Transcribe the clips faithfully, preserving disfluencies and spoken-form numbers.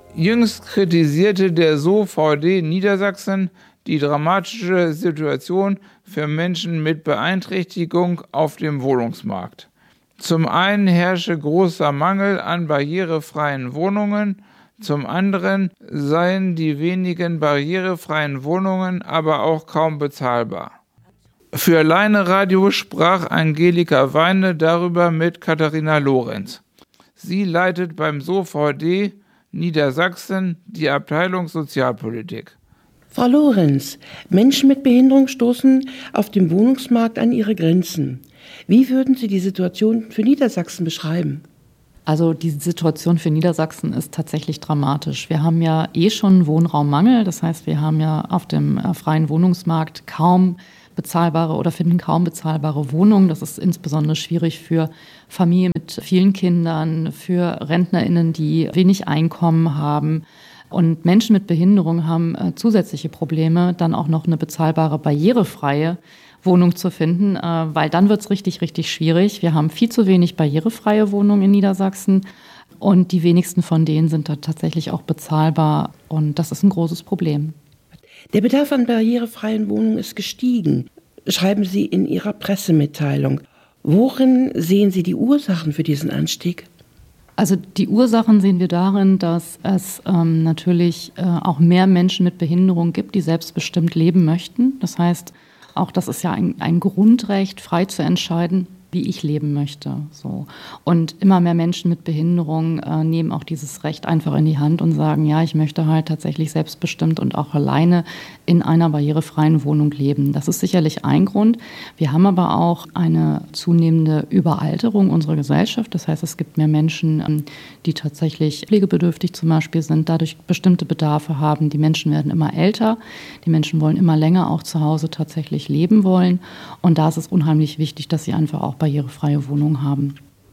Jüngst kritisierte der S O V D Niedersachsen die dramatische Situation für Menschen mit Beeinträchtigung auf dem Wohnungsmarkt. Zum einen herrsche großer Mangel an barrierefreien Wohnungen, zum anderen seien die wenigen barrierefreien Wohnungen aber auch kaum bezahlbar. Für Leine Radio sprach Angelika Weine darüber mit Katharina Lorenz. Sie leitet beim S O V D Niedersachsen die Abteilung Sozialpolitik. Frau Lorenz, Menschen mit Behinderung stoßen auf dem Wohnungsmarkt an ihre Grenzen. Wie würden Sie die Situation für Niedersachsen beschreiben? Also die Situation für Niedersachsen ist tatsächlich dramatisch. Wir haben ja eh schon Wohnraummangel. Das heißt, wir haben ja auf dem freien Wohnungsmarkt kaum bezahlbare oder finden kaum bezahlbare Wohnungen. Das ist insbesondere schwierig für Familien mit vielen Kindern, für RentnerInnen, die wenig Einkommen haben. Und Menschen mit Behinderung haben äh, zusätzliche Probleme, dann auch noch eine bezahlbare, barrierefreie Wohnung zu finden, äh, weil dann wird es richtig, richtig schwierig. Wir haben viel zu wenig barrierefreie Wohnungen in Niedersachsen und die wenigsten von denen sind da tatsächlich auch bezahlbar und das ist ein großes Problem. Der Bedarf an barrierefreien Wohnungen ist gestiegen, schreiben Sie in Ihrer Pressemitteilung. Worin sehen Sie die Ursachen für diesen Anstieg? Also die Ursachen sehen wir darin, dass es ähm, natürlich äh, auch mehr Menschen mit Behinderung gibt, die selbstbestimmt leben möchten. Das heißt, auch das ist ja ein, ein Grundrecht, frei zu entscheiden, wie ich leben möchte. So. Und immer mehr Menschen mit Behinderung äh, nehmen auch dieses Recht einfach in die Hand und sagen, ja, ich möchte halt tatsächlich selbstbestimmt und auch alleine in einer barrierefreien Wohnung leben. Das ist sicherlich ein Grund. Wir haben aber auch eine zunehmende Überalterung unserer Gesellschaft. Das heißt, es gibt mehr Menschen, ähm, die tatsächlich pflegebedürftig zum Beispiel sind, dadurch bestimmte Bedarfe haben. Die Menschen werden immer älter. Die Menschen wollen immer länger auch zu Hause tatsächlich leben wollen. Und da ist es unheimlich wichtig, dass sie einfach auch barrierefreie Wohnungen haben.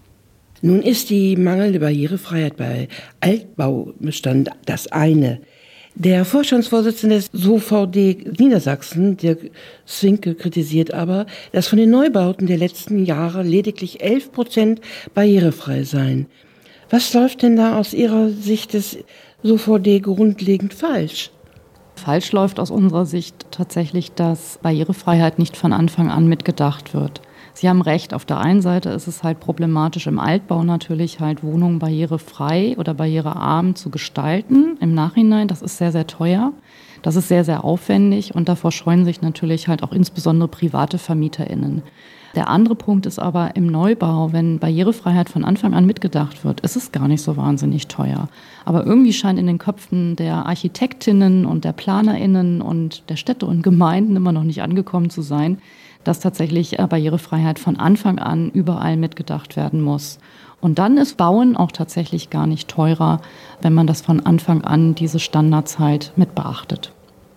Nun ist die mangelnde Barrierefreiheit bei Altbaubestand das eine. Der Vorstandsvorsitzende des S O V D Niedersachsen, Dirk Zwinke, kritisiert aber, dass von den Neubauten der letzten Jahre lediglich elf Prozent barrierefrei seien. Was läuft denn da aus Ihrer Sicht des S O V D grundlegend falsch? Falsch läuft aus unserer Sicht tatsächlich, dass Barrierefreiheit nicht von Anfang an mitgedacht wird. Sie haben recht, auf der einen Seite ist es halt problematisch im Altbau natürlich halt Wohnungen barrierefrei oder barrierearm zu gestalten im Nachhinein. Das ist sehr, sehr teuer. Das ist sehr, sehr aufwendig und davor scheuen sich natürlich halt auch insbesondere private VermieterInnen. Der andere Punkt ist aber im Neubau, wenn Barrierefreiheit von Anfang an mitgedacht wird, ist es gar nicht so wahnsinnig teuer. Aber irgendwie scheint in den Köpfen der Architektinnen und der PlanerInnen und der Städte und Gemeinden immer noch nicht angekommen zu sein, dass tatsächlich Barrierefreiheit von Anfang an überall mitgedacht werden muss. Und dann ist Bauen auch tatsächlich gar nicht teurer, wenn man das von Anfang an, diese Standards halt mit beachtet.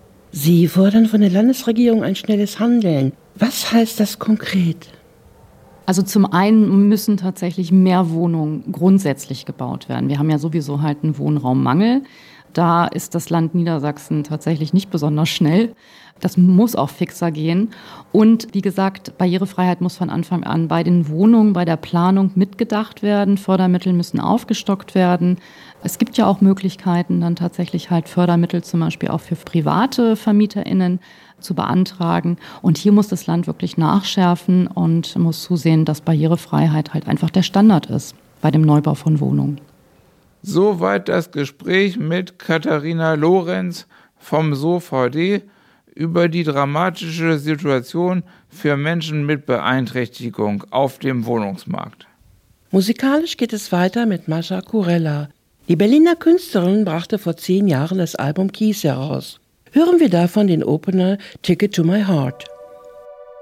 Sie fordern von der Landesregierung ein schnelles Handeln. Was heißt das konkret? Also zum einen müssen tatsächlich mehr Wohnungen grundsätzlich gebaut werden. Wir haben ja sowieso halt einen Wohnraummangel. Da ist das Land Niedersachsen tatsächlich nicht besonders schnell. Das muss auch fixer gehen. Und wie gesagt, Barrierefreiheit muss von Anfang an bei den Wohnungen, bei der Planung mitgedacht werden. Fördermittel müssen aufgestockt werden. Es gibt ja auch Möglichkeiten, dann tatsächlich halt Fördermittel zum Beispiel auch für private VermieterInnen zu beantragen. Und hier muss das Land wirklich nachschärfen und muss zusehen, dass Barrierefreiheit halt einfach der Standard ist bei dem Neubau von Wohnungen. Soweit das Gespräch mit Katharina Lorenz vom S O V D über die dramatische Situation für Menschen mit Beeinträchtigung auf dem Wohnungsmarkt. Musikalisch geht es weiter mit Mascha Kurella. Die Berliner Künstlerin brachte vor zehn Jahren das Album Kies heraus. Hören wir davon den Opener Ticket to My Heart.